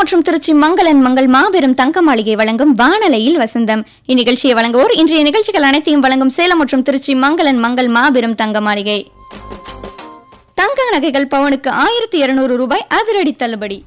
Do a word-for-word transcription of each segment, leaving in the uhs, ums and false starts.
மற்றும் திருச்சி மங்களன் மங்கள் மாபெரும் தங்க மாளிகை வழங்கும் வானலையில் வசந்தம். இந்நிகழ்ச்சியை வழங்குவோர் இன்றைய நிகழ்ச்சிகள் அனைத்தையும் வழங்கும் சேலம் மற்றும் திருச்சி மங்களன் மங்கள் மாபெரும் தங்க மாளிகை. தங்க நகைகள் பவனுக்கு ஆயிரத்தி இருநூறு ரூபாய் அதிரடி தள்ளுபடி.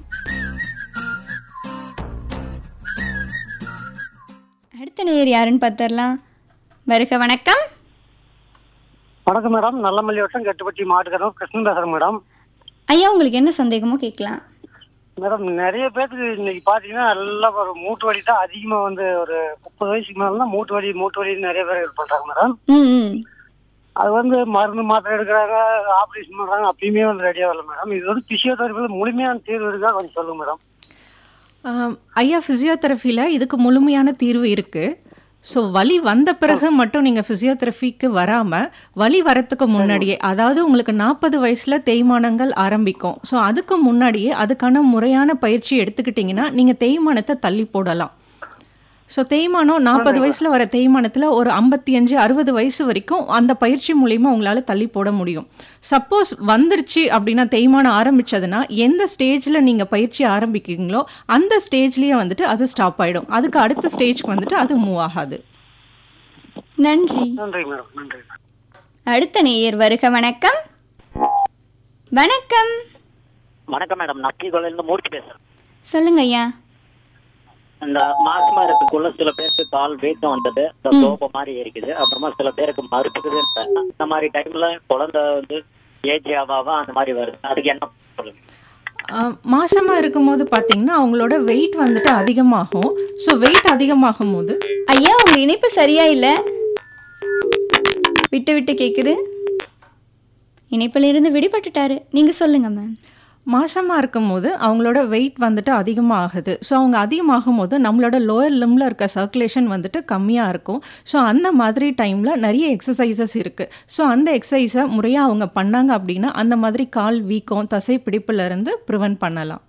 அடுத்த நேயர் யாருன்னு பார்த்தரலாம். வருக வணக்கம். வணக்கம் மேடம். நல்லமல்லி வட்டம் கெட்டுப்பட்டி மாட்டுக்கரம் கிருஷ்ணன் பேசுறேன் மேடம். ஐயா, உங்களுக்கு என்ன சந்தேகமோ கேட்கலாம். மேடம், நிறைய பேருக்கு இன்னைக்கு பாத்தீங்கன்னா நல்லா ஒரு மூட்டு வலி தான் அதிகமா வந்து ஒரு முப்பது வயசுக்கு மேல மூட்டு வலி மூட்டு வலி நிறைய பேர் பண்றாங்க மேடம். ம் அது வந்து மருந்து மாத்திரை எடுக்கிறாங்க, ஆப்ரேஷன் பண்றாங்க, அப்பயுமே வந்து ரெடியா வரல மேடம். இது வந்து பிசியோதெரபில முழுமையான தீர்வு இருக்கா கொஞ்சம் சொல்லுங்க மேடம். ஐயா, ஃபிசியோதெரபியில் இதுக்கு முழுமையான தீர்வு இருக்குது. ஸோ வலி வந்த பிறகு மட்டும் நீங்கள் ஃபிசியோதெரபிக்கு வராமல் வலி வரத்துக்கு முன்னாடியே, அதாவது உங்களுக்கு நாற்பது வயசில் தேய்மானங்கள் ஆரம்பிக்கும். ஸோ அதுக்கு முன்னாடியே அதுக்கான முறையான பயிற்சி எடுத்துக்கிட்டிங்கன்னா நீங்கள் தேய்மானத்தை தள்ளி போடலாம். ஸோ தேய்மானம் நாற்பது வயசில் வர தேய்மானத்தில் ஒரு ஐம்பத்தி அஞ்சு அறுபது வயசு வரைக்கும் அந்த பயிற்சி மூலிமா உங்களால் தள்ளி போட முடியும். சப்போஸ் வந்துருச்சு அப்படின்னா, தேய்மானம் ஆரம்பித்ததுன்னா எந்த ஸ்டேஜில் நீங்கள் பயிற்சி ஆரம்பிக்கிறீங்களோ அந்த ஸ்டேஜ்லேயே வந்துட்டு அது ஸ்டாப் ஆகிடும். அதுக்கு அடுத்த ஸ்டேஜ்க்கு வந்துட்டு அது மூவ் ஆகாது. நன்றி. நன்றி மேடம். நன்றி. அடுத்த நேயர் வருக வணக்கம். வணக்கம். வணக்கம் மேடம். நக்கி கொலையிலிருந்து மூர்த்தி பேசுறேன். சொல்லுங்க ஐயா. இந்த மாசமா இருக்கக்குள்ள சில பேருக்கு கால் வீக்கம் வந்தது, இந்த சோப்ப மாதிரி இருக்குது. அப்புறமா சில பேருக்கு மறுப்புக்குது. அந்த மாதிரி டைம்ல குழந்தை வந்து ஏஜ் ஆவாவா அந்த மாதிரி வருது. அதுக்கு என்ன சொல்லுங்க? மாசமாக இருக்கும்போது பார்த்தீங்கன்னா அவங்களோட வெயிட் வந்துட்டு அதிகமாகும். ஸோ வெயிட் அதிகமாகும் போது ஐயா, உங்க இணைப்பு சரியா இல்லை, விட்டு விட்டு கேட்குது. இணைப்பில் இருந்து விடுபட்டுட்டாரு. நீங்க சொல்லுங்க மேம். மாசமாக இருக்கும்போது அவங்களோட வெயிட் வந்துட்டு அதிகமாக ஆகுது. ஸோ அவங்க அதிகமாகும் போது நம்மளோட லோயர் லிம்பில் இருக்க சர்க்குலேஷன் வந்துட்டு கம்மியாக இருக்கும். ஸோ அந்த மாதிரி டைமில் நிறைய எக்ஸசைசஸ் இருக்குது. ஸோ அந்த எக்ஸசைஸை முறையாக அவங்க பண்ணாங்க அப்படின்னா அந்த மாதிரி கால் வீக்கம், தசை பிடிப்புலேருந்து ப்ரிவென்ட் பண்ணலாம்.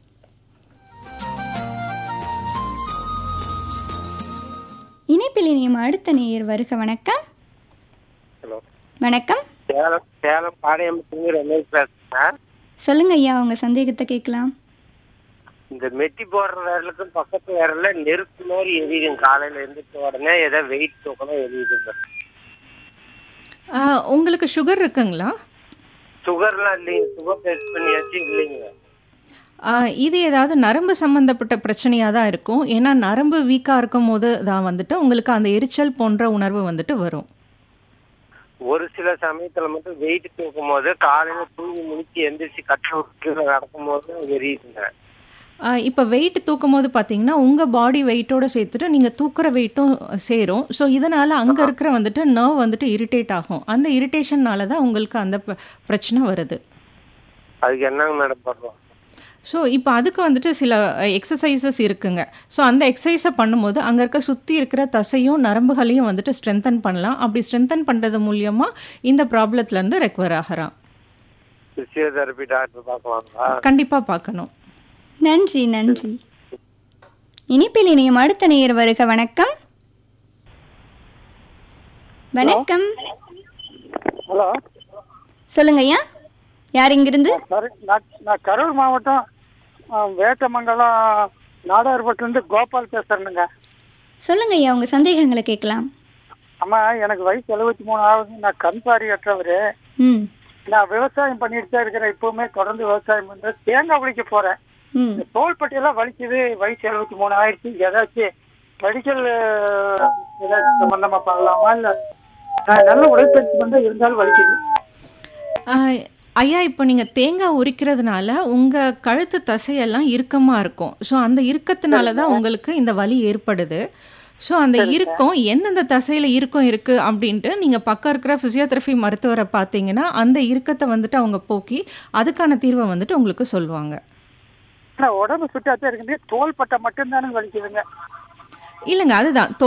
இணைப்பில் இணையும் அடுத்த நேயர் வருக வணக்கம். ஹலோ, வணக்கம். சேலம் சேலம் பாளையம் ரமேஷ் பேசுறேன். சொல்லுங்க ஐயா, உங்க சந்தேகத்தை கேட்கலாம். இந்த மெட்டி போடுற வேரலுக்கும் பக்கத்து வேரல நெருப்பு மாதிரி எரியுதுங்க. காலையில எழுந்திரிச்ச உடனே ஏதோ வெயிட் தூக்கணும் எரியுதுங்க. உங்களுக்கு சுகர் இருக்குங்களா? சுகர்லாம் இல்லைங்க. சுகர் டெஸ்ட் பண்ணியாச்சு, இல்லைங்க. இது ஏதாவது நரம்பு சம்மந்தப்பட்ட பிரச்சனையாக தான் இருக்கும். ஏன்னா நரம்பு வீக்காக இருக்கும் போது தான் வந்துட்டு உங்களுக்கு அந்த எரிச்சல் போன்ற உணர்வு வந்துட்டு வரும். ஒரு சில சமயத்துல மட்டும் வெயிட் தூக்கும் போது காலையில தூங்கி முடிச்சு எந்திரிச்சு கட்ட கீழே நடக்கும் போது எரியுதுங்க. இப்போ வெயிட் தூக்கும் போது பார்த்தீங்கன்னா உங்கள் பாடி வெயிட்டோடு சேர்த்துட்டு நீங்கள் தூக்குற வெயிட்டும் சேரும். ஸோ இதனால் அங்கே இருக்கிற வந்துட்டு நர்வ் வந்துட்டு இரிட்டேட் ஆகும். அந்த இரிட்டேஷன்னால தான் உங்களுக்கு அந்த பிரச்சனை வருது. அதுக்கு என்னங்க மேடம் பண்ணுறோம்? ஸோ இப்போ அதுக்கு வந்துட்டு சில எக்ஸசைசஸ் இருக்குங்க. ஸோ அந்த எக்ஸசைஸை பண்ணும்போது அங்கே இருக்க சுற்றி இருக்கிற தசையும் நரம்புகளையும் வந்துட்டு ஸ்ட்ரென்தன் பண்ணலாம். அப்படி ஸ்ட்ரென்தன் பண்ணுறது மூலியமாக இந்த ப்ராப்ளத்துலேருந்து ரெக்கவர் ஆகிறான். Physiotherapy doctor பார்க்கலாங்களா? கண்டிப்பாக பார்க்கணும். நன்றி நன்றி. இனிப்பில் இணையும் அடுத்த நேயர் வருக வணக்கம். வணக்கம். ஹலோ, சொல்லுங்க ஐயா, யார் இங்கிருந்து? நான் கரூர் மாவட்டம் வேட்டமங்கலம் நாடார்பட்டிலிருந்து கோபால் பேசுறேனுங்க. சொல்லுங்க ஐயா, உங்க சந்தேகங்களை கேட்கலாம். அம்மா, எனக்கு வயசு எழுபத்தி மூணு ஆகுது. நான் கண் பார்வையற்றவரு. ம் நான் விவசாயம் பண்ணிட்டு தான் இருக்கிறேன். இப்பவுமே தொடர்ந்து விவசாயம் பண்றேன். தேங்காய் உளிக்க போறேன். ம் தோள்பட்டியெல்லாம் வலிக்குது. வயசு எழுபத்தி மூணு ஆயிடுச்சு. ஏதாச்சும் மெடிக்கல் ஏதாச்சும் சம்பந்தமா பார்க்கலாமா? இல்ல நல்ல உடற்பயிற்சி வந்து இருந்தாலும் வலிக்குது. ஐயா, இப்போ நீங்கள் தேங்காய் உரிக்கிறதுனால உங்கள் கழுத்து தசையெல்லாம் இறுக்கமாக இருக்கும். ஸோ அந்த இறுக்கத்தினால தான் உங்களுக்கு இந்த வலி ஏற்படுது. ஸோ அந்த இறுக்கம் எந்தெந்த தசையில் இறுக்கம் இருக்குது அப்படின்ட்டு நீங்கள் பக்கம் இருக்கிற ஃபிசியோதெரபி மருத்துவரை பார்த்தீங்கன்னா அந்த இறுக்கத்தை வந்துட்டு அவங்க போக்கி அதுக்கான தீர்வை வந்துட்டு உங்களுக்கு சொல்லுவாங்க. உடம்பு சுட்டாத்தான் இருக்குது. தோள்பட்டை மட்டும்தானே வலிக்குதுங்க. இல்லைங்க, அதுதான்